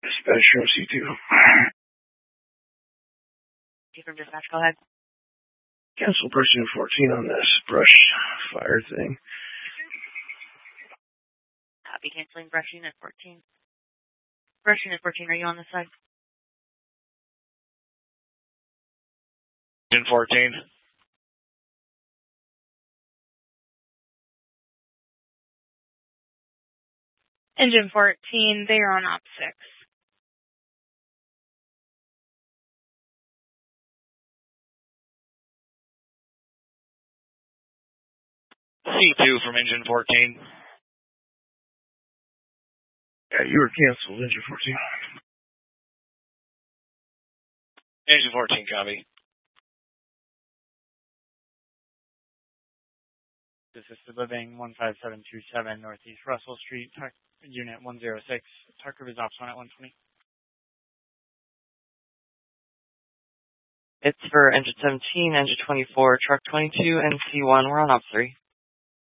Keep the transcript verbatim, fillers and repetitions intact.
Dispatch from C two. From dispatch, go ahead. Cancel person fourteen on this brush fire thing. Copy, canceling brush unit fourteen. Brush unit fourteen, are you on this side? Engine fourteen. Engine fourteen, they are on op six. C two from engine fourteen. Yeah, you were canceled, engine fourteen. Engine fourteen, copy. Assisted Living, one five seven two seven Northeast Russell Street, Tuck, Unit one oh six, Tucker is ops one at one twenty. It's for engine seventeen, engine twenty-four, truck twenty-two, and C one. We're on op three.